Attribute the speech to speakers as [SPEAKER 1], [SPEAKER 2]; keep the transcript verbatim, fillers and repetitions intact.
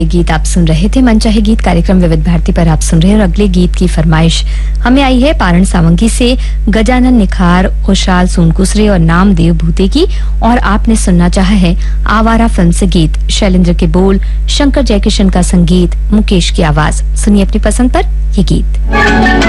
[SPEAKER 1] गीत आप सुन रहे थे। मनचाहे गीत कार्यक्रम विविध भारती पर आप सुन रहे हैं और अगले गीत की फरमाइश हमें आई है पारण सावंगी से गजानन निखार, खुशाल सोनकुसरे और नामदेव भूते की, और आपने सुनना चाहा है आवारा फिल्म से गीत। शैलेंद्र के बोल, शंकर जयकिशन का संगीत, मुकेश की आवाज। सुनिए अपनी पसंद पर ये गीत।